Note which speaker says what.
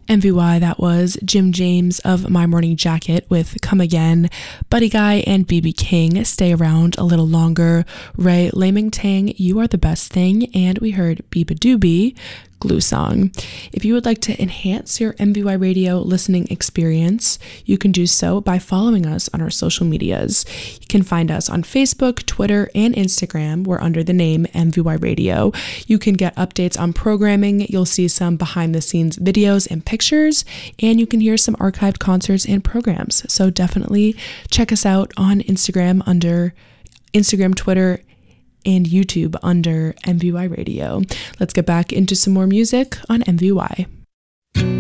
Speaker 1: MVY, that was Jim James of My Morning Jacket with Come Again, Buddy Guy and BB King, Stay Around a Little Longer, Ray Laming Tang, You Are the Best Thing, and we heard Biba Doobie, Glue Song. If you would like to enhance your MVY radio listening experience, you can do so by following us on our social medias. You can find us on Facebook, Twitter, and Instagram. We're under the name MVY Radio. You can get updates on programming. You'll see some behind the scenes videos and pictures, and you can hear some archived concerts and programs. So definitely check us out on Instagram under Instagram, Twitter, and YouTube under MVY Radio. Let's get back into some more music on MVY.